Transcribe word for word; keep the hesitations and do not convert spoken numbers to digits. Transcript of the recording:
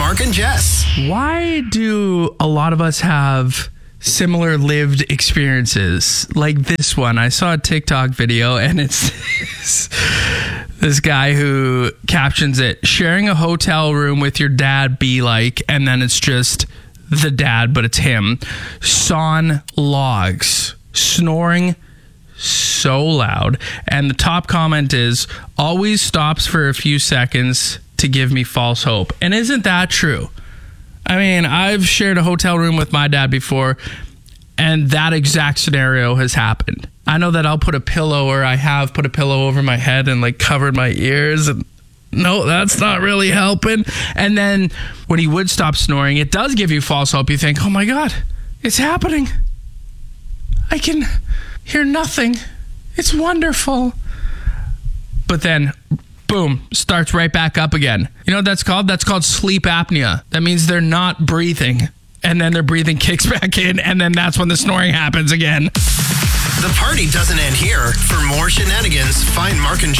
Mark and Jess. Why do a lot of us have similar lived experiences like this one? I saw a TikTok video and it's this, this guy who captions it, sharing a hotel room with your dad be like, and then it's just the dad, but it's him. Sawn logs, snoring so loud. And the top comment is, always stops for a few seconds to give me false hope. And isn't that true? I mean, I've shared a hotel room with my dad before, and that exact scenario has happened. I know that I'll put a pillow, or I have put a pillow over my head and like covered my ears, and no, that's not really helping. And then when he would stop snoring, it does give you false hope. You think, oh my God, it's happening. I can hear nothing. It's wonderful. But then, boom, starts right back up again. You know what that's called? That's called sleep apnea. That means they're not breathing. And then their breathing kicks back in, and then that's when the snoring happens again. The party doesn't end here. For more shenanigans, find Mark and